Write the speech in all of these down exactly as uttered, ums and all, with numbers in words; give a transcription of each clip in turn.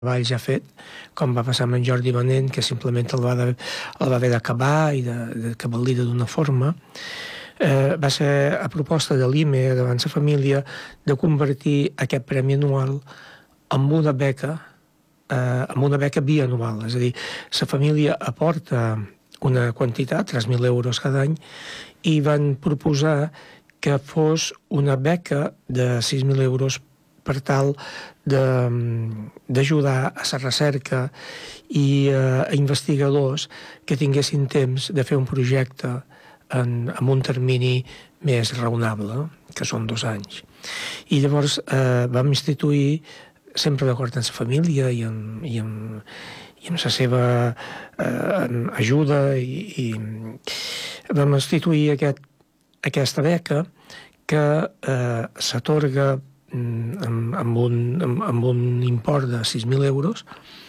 treball ja fet, com va passar amb en Jordi Benent, que simplement el va, de, el va haver d'acabar i de, de que valida d'una forma. Eh, va ser a proposta de l'I M E, d'Avança Família, de convertir aquest premi anual en una beca, eh, en una beca bianual. És a dir, la família aporta una quantitat, tres mil euros cada any, i van proposar que fos una beca de sis mil euros per tal d'ajudar a la recerca i a investigadors que tinguessin temps de fer un projecte en, en un termini més raonable, que són dos anys. I llavors eh, vam instituir, sempre d'acord amb la família i amb, i amb, i amb la seva eh, ajuda, i, i vam instituir aquest, aquesta beca que eh, s'atorga Amb, amb, un, amb, amb un import de sis mil euros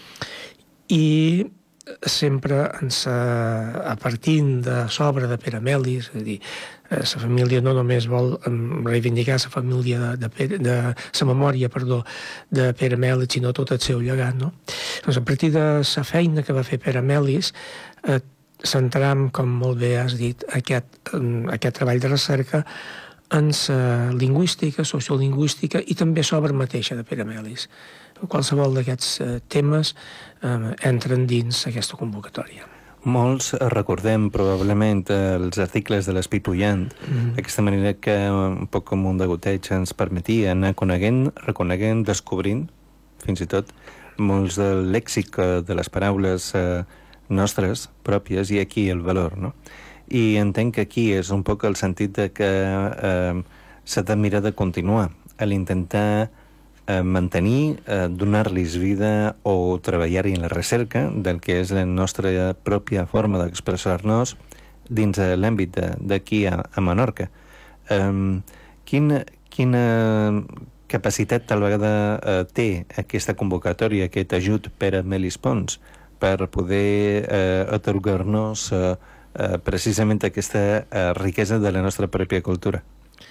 i sempre ens, a partir de s'obra de Pere Melis, és a dir, la família no només vol reivindicar la família de, de, Pere, de la memòria, perdó, de Pere Melis, sinó tot el seu llegat, no? Doncs a partir de la feina que va fer Pere Melis, eh, centram, com molt bé has dit, aquest, aquest treball de recerca en la lingüística, sociolingüística i també l'obra mateixa de Pere Melis. Qualsevol d'aquests eh, temes eh, entren dins aquesta convocatòria. Molts recordem probablement els articles de l'Espitullant, mm. d'aquesta manera que un poc com un degoteig ens permetia anar coneguent, reconeguent, descobrint, fins i tot, molts del lèxic de les paraules eh, nostres, pròpies, i aquí el valor, no? I entenc que aquí és un poc el sentit de que eh, s'ha de mirar de continuar a l'intentar eh, mantenir, eh, donar-los vida o treballar-hi en la recerca del que és la nostra pròpia forma d'expressar-nos dins de l'àmbit d'aquí a, a Menorca. Eh, quina, quina capacitat tal vegada eh, té aquesta convocatòria, aquest ajut per a Melis Pons per poder eh, atorgar-nos eh, Uh, precisament aquesta uh, riquesa de la nostra pròpia cultura?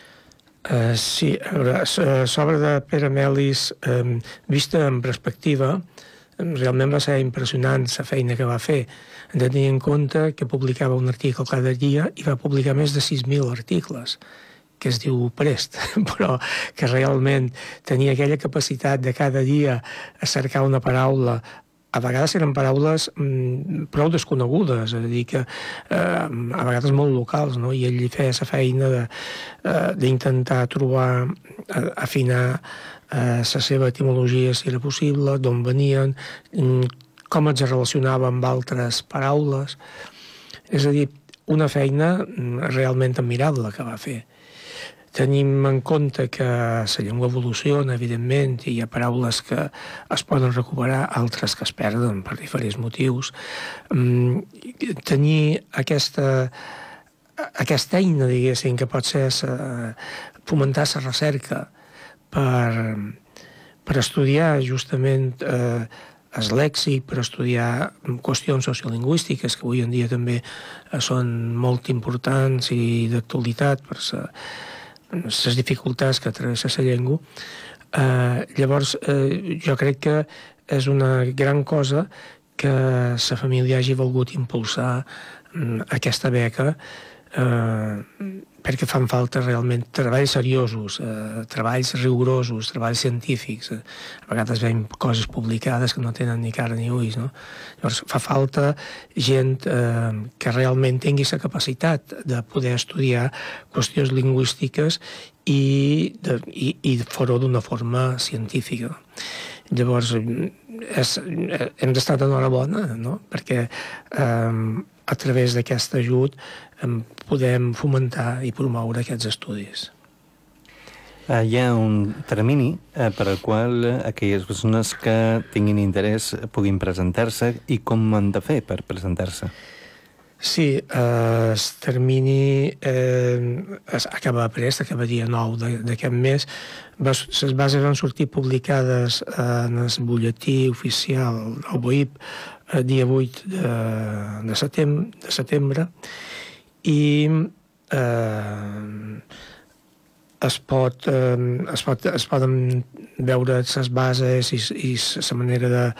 Uh, sí, a veure, l'obra de Pere Melis, um, vista en perspectiva, um, realment va ser impressionant la feina que va fer. Hem de tenir en compte que publicava un article cada dia i va publicar més de sis mil articles, que es diu prest, però que realment tenia aquella capacitat de cada dia cercar una paraula. A vegades eren paraules mm, prou desconegudes, és a dir, que eh, a vegades molt locals, no? I ell feia la feina d'intentar eh, trobar, eh, afinar eh, la seva etimologia, si era possible, d'on venien, mm, com es relacionava amb altres paraules. És a dir, una feina realment admirable que va fer. Tenim en compte que la llengua evoluciona, evidentment, i hi ha paraules que es poden recuperar, altres que es perden per diferents motius. Tenir aquesta, aquesta eina, diguéssim, que pot ser sa, fomentar la recerca per, per estudiar justament eh, el lèxic, per estudiar qüestions sociolingüístiques que avui en dia també són molt importants i d'actualitat per sa les dificultats que travessa la llengua. Eh, llavors, eh, jo crec que és una gran cosa que la família hagi volgut impulsar mm, aquesta beca, eh, perquè fan falta realment treballs seriosos, eh, treballs rigorosos, treballs científics. Eh, a vegades veiem coses publicades que no tenen ni cara ni ulls, no? Llavors fa falta gent eh, que realment tingui la capacitat de poder estudiar qüestions lingüístiques i, de, i, i fer-ho d'una forma científica. Llavors, és, hem d'estar d'enhorabona, no? Perquè eh, a través d'aquest ajut podem fomentar i promoure aquests estudis. Hi ha un termini per al qual aquelles persones que tinguin interès puguin presentar-se, i com han de fer per presentar-se? Sí, eh, el termini eh, acaba prest, acaba dia nou d'aquest mes. Les bases van sortir publicades en el butlletí oficial, el B O I P, el dia vuit de, de, setembre, de setembre, i eh, es pot, eh, es pot es poden veure les bases i, i la manera de,